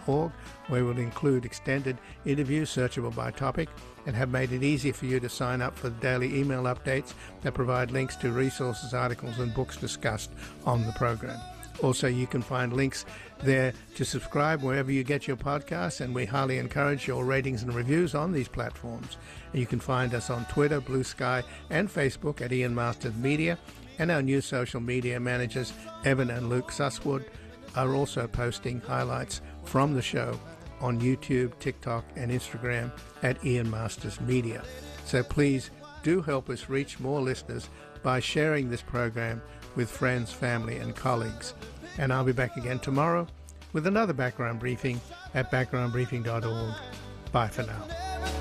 backgroundbriefing.org, where we'll include extended interviews searchable by topic and have made it easy for you to sign up for the daily email updates that provide links to resources, articles and books discussed on the program. Also, you can find links there to subscribe wherever you get your podcasts, and we highly encourage your ratings and reviews on these platforms. And you can find us on Twitter, Blue Sky, and Facebook at Ian Masters Media, and our new social media managers, Evan and Luke Susswood, are also posting highlights from the show on YouTube, TikTok, and Instagram at Ian Masters Media. So please do help us reach more listeners by sharing this program with friends, family, and colleagues. And I'll be back again tomorrow with another background briefing at backgroundbriefing.org. Bye for now.